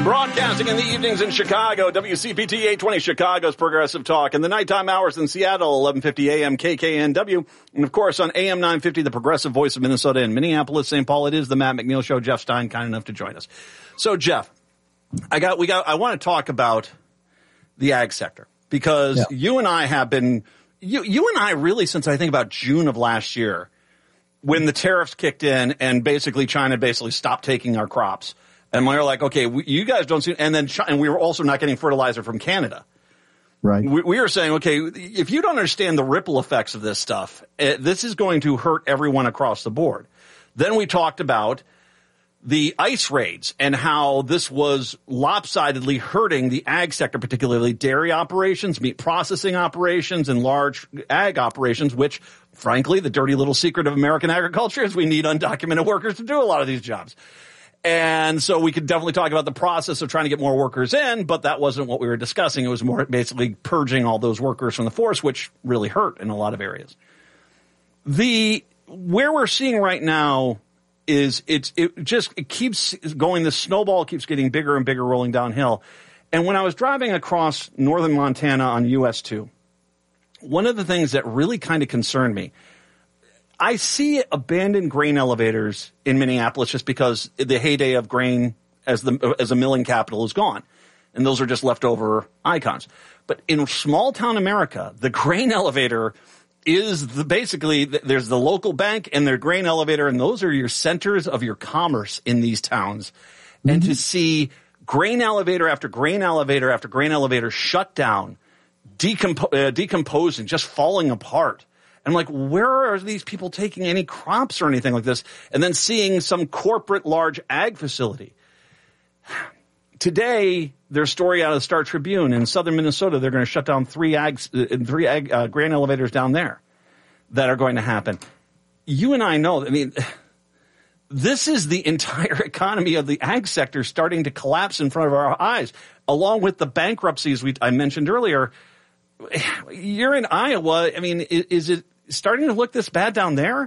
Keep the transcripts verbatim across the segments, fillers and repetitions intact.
Broadcasting in the evenings in Chicago, W C P T eight twenty Chicago's Progressive Talk. In the nighttime hours in Seattle, eleven fifty A M K K N W. And, of course, on A M nine fifty, the Progressive Voice of Minnesota in Minneapolis, Saint Paul. It is the Matt McNeil Show. Jeff Stein, kind enough to join us. So, Jeff, I got, we got, I want to talk about the ag sector because yeah. you and I have been, you, you and I really, since I think about June of last year, when the tariffs kicked in and basically China basically stopped taking our crops. And we were like, okay, we, you guys don't see, and then, and we were also not getting fertilizer from Canada. Right. We, we were saying, okay, if you don't understand the ripple effects of this stuff, it, this is going to hurt everyone across the board. Then we talked about the ICE raids and how this was lopsidedly hurting the ag sector, particularly dairy operations, meat processing operations, and large ag operations, which, frankly, the dirty little secret of American agriculture is we need undocumented workers to do a lot of these jobs. And so we could definitely talk about the process of trying to get more workers in, but that wasn't what we were discussing. It was more basically purging all those workers from the force, which really hurt in a lot of areas. The where we're seeing right now is it's it just it keeps going. The snowball keeps getting bigger and bigger, rolling downhill. And when I was driving across northern Montana on U S two, one of the things that really kind of concerned me, I see abandoned grain elevators in Minneapolis just because the heyday of grain as the as a milling capital is gone. And those are just leftover icons. But in small town America, the grain elevator is the basically there's the local bank and their grain elevator, and those are your centers of your commerce in these towns. Mm-hmm. And to see grain elevator after grain elevator after grain elevator shut down, decompo- uh, decomposing, just falling apart. I'm like, where are these people taking any crops or anything like this? And then seeing some corporate large ag facility. Today, there's a story out of the Star Tribune in southern Minnesota. They're going to shut down three ag, three ag, uh, grain elevators down there that are going to happen. You and I know, I mean, this is the entire economy of the ag sector starting to collapse in front of our eyes, along with the bankruptcies we I mentioned earlier. You're in Iowa. I mean, is, is it starting to look this bad down there?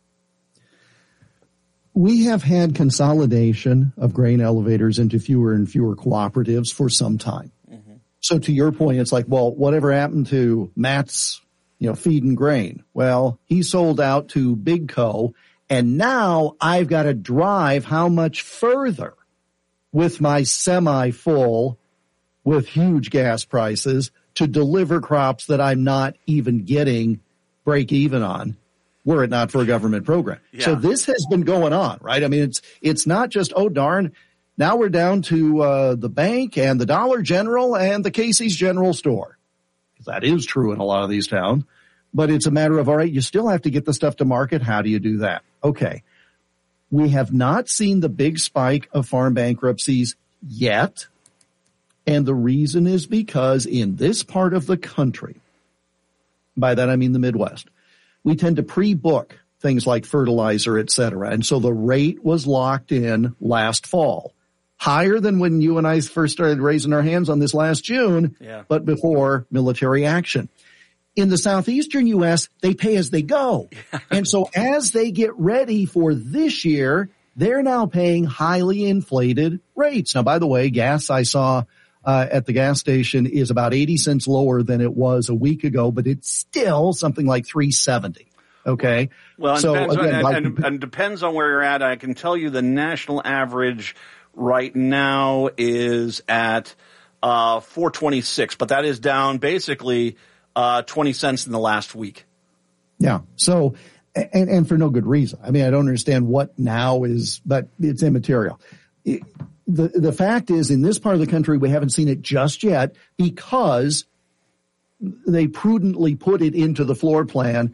We have had consolidation of grain elevators into fewer and fewer cooperatives for some time. Mm-hmm. So to your point, it's like, well, whatever happened to Matt's, you know, feed and grain? Well, he sold out to Big Co. And now I've got to drive how much further with my semi full with huge gas prices to deliver crops that I'm not even getting break even on, were it not for a government program. Yeah. So this has been going on, right? I mean, it's it's not just, oh, darn, now we're down to uh, the bank and the Dollar General and the Casey's General Store. That is true in a lot of these towns. But it's a matter of, all right, you still have to get the stuff to market. How do you do that? Okay. We have not seen the big spike of farm bankruptcies yet. And the reason is because in this part of the country, by that I mean the Midwest, we tend to pre-book things like fertilizer, et cetera. And so the rate was locked in last fall, higher than when you and I first started raising our hands on this last June, yeah. but before military action. In the southeastern U S, they pay as they go. And so as they get ready for this year, they're now paying highly inflated rates. Now, by the way, gas I saw Uh, at the gas station is about eighty cents lower than it was a week ago, but it's still something like three seventy. Okay. Well, so depends again, on, like, and, and depends on where you're at. I can tell you the national average right now is at uh, four twenty-six, but that is down basically uh, twenty cents in the last week. Yeah. So, and, and for no good reason. I mean, I don't understand what now is, but it's immaterial. It, The the fact is, in this part of the country, we haven't seen it just yet because they prudently put it into the floor plan